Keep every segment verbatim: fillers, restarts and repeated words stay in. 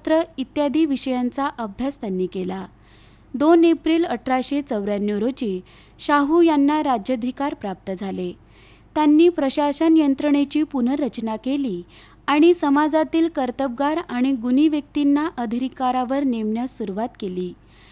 अर्थशास्त्र इत्यादी विषयांचा अभ्यास त्यांनी केला. दोन एप्रिल अठराशे चौऱ्याण्णव रोजी शाहू यांना राज्याधिकार प्राप्त झाले. त्यांनी प्रशासन यंत्रणेची पुनर्रचना केली आणि समाजातील कर्तबगार आणि गुणी व्यक्तींना अधिकारावर नेमण्यास सुरुवात केली.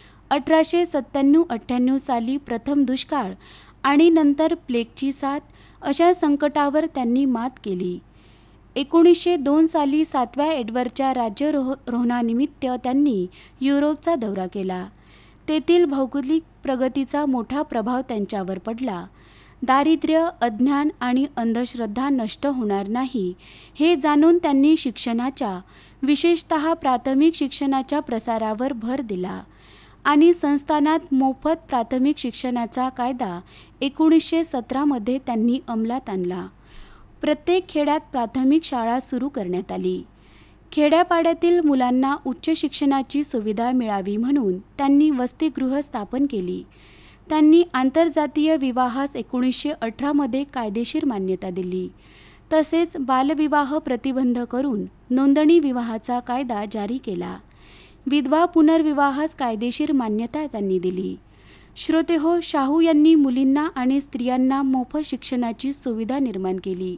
अठराशे सत्त्याण्णव अठ्ठ्याण्णव साली प्रथम दुष्काळ आणि नंतर प्लेगची साथ अशा संकटावर त्यांनी मात केली. एकोणीसशे दोन साली सातव्या एडवर्डच्या राज्यारोहणानिमित्त त्यांनी युरोपचा दौरा केला. तेथील भौगोलिक प्रगतीचा मोठा प्रभाव त्यांच्यावर पडला. दारिद्र्य, अज्ञान आणि अंधश्रद्धा नष्ट होणार नाही हे जाणून त्यांनी शिक्षणाच्या, विशेषतः प्राथमिक शिक्षणाच्या प्रसारावर भर दिला आणि संस्थानात मोफत प्राथमिक शिक्षणाचा कायदा एकोणीसशे सतरामध्ये त्यांनी अंमलात आणला. प्रत्येक खेड्यात प्राथमिक शाळा सुरू करण्यात आली. खेड्यापाड्यातील मुलांना उच्च शिक्षणाची सुविधा मिळावी म्हणून त्यांनी वसतिगृह स्थापन केली. त्यांनी आंतरजातीय विवाहास एकोणीसशे अठरामध्ये कायदेशीर मान्यता दिली. तसेच बालविवाह प्रतिबंध करून नोंदणी विवाहाचा कायदा जारी केला. विधवा पुनर्विवाहास कायदेशीर मान्यता त्यांनी दिली. श्रोतेहो, शाहू यांनी मुलींना आणि स्त्रियांना मोफत शिक्षणाची सुविधा निर्माण केली.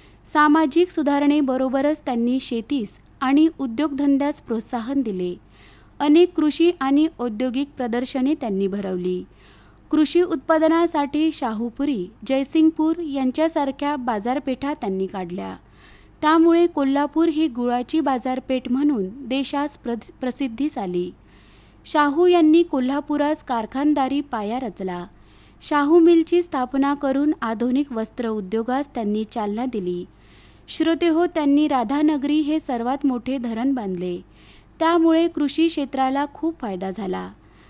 सामाजिक सुधारणेबरोबरच त्यांनी शेतीस आणि उद्योगधंद्यास प्रोत्साहन दिले. अनेक कृषी आणि औद्योगिक प्रदर्शने त्यांनी भरवली. कृषी उत्पादनासाठी शाहूपुरी, जयसिंगपूर यांच्यासारख्या बाजारपेठा त्यांनी काढल्या. त्यामुळे कोल्हापूर ही गुळाची बाजारपेठ म्हणून देशास प्र प्रसिद्धीस आली. शाहू यांनी कोल्हापुरास कारखानदारी पाया रचला. शाहू मिलची स्थापना करून आधुनिक वस्त्र उद्योगास त्यांनी चालना दिली. श्रोतेहो, त्यांनी राधानगरी हे सर्वात मोठे धरण बांधले. त्यामुळे कृषी क्षेत्राला खूप फायदा झाला.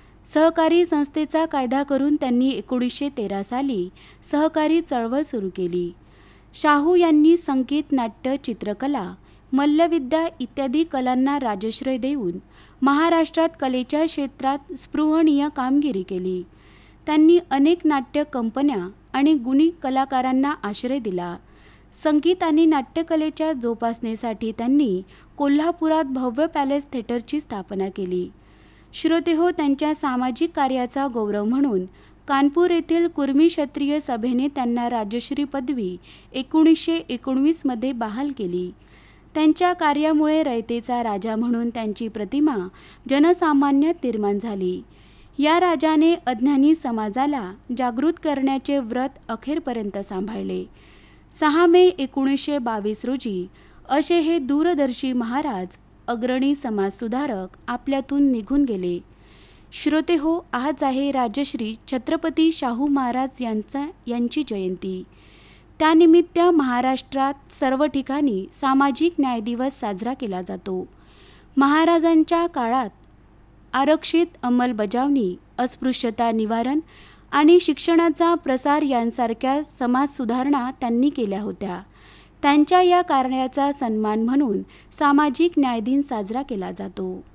सहकारी संस्थेचा कायदा करून त्यांनी एकोणीसशे तेरा साली सहकारी चळवळ सुरू केली. शाहू यांनी संगीत, नाट्य, चित्रकला, मल्लविद्या इत्यादी कलांना राजश्रय देऊन महाराष्ट्रात कलेच्या क्षेत्रात स्पृहणीय कामगिरी केली. त्यांनी अनेक नाट्य कंपन्या आणि गुणी कलाकारांना आश्रय दिला. संगीत आणि नाट्यकलेच्या जोपासनेसाठी त्यांनी कोल्हापुरात भव्य पॅलेस थिएटरची स्थापना केली. श्रोतेहो, त्यांच्या सामाजिक कार्याचा गौरव म्हणून कानपूर येथील कुर्मी क्षत्रिय सभेने त्यांना राजश्री पदवी एकोणीसशे एकोणवीसमध्ये बहाल केली. त्यांच्या कार्यामुळे रयतेचा राजा म्हणून त्यांची प्रतिमा जनसामान्यात निर्माण झाली. या राजाने अज्ञानी समाजाला जागृत करण्याचे व्रत अखेरपर्यंत सांभाळले. सहा मे एकोणीसशे बावीस रोजी असे हे दूरदर्शी महाराज, अग्रणी समाजसुधारक आपल्यातून निघून गेले. श्रोतेहो, आज आहे राजश्री छत्रपती शाहू महाराज यांचा यांची जयंती. त्यानिमित्त महाराष्ट्रात सर्व ठिकाणी सामाजिक न्याय दिवस साजरा केला जातो. महाराजांच्या काळात आरक्षित अंमलबजावणी, अस्पृश्यता निवारण आणि शिक्षणाचा प्रसार यांसारख्या समाज सुधारणा त्यांनी केल्या होत्या. त्यांच्या या कार्याचा सन्मान म्हणून सामाजिक न्याय दिन साजरा केला जातो.